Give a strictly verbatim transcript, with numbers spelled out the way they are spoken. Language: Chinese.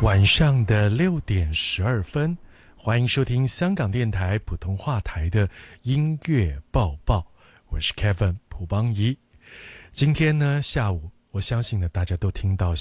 晚上的六点十二分，欢迎收听香港电台普通话台的音乐报报，我是 Kevin 蒲邦仪。今天呢下午，我相信呢大家都听到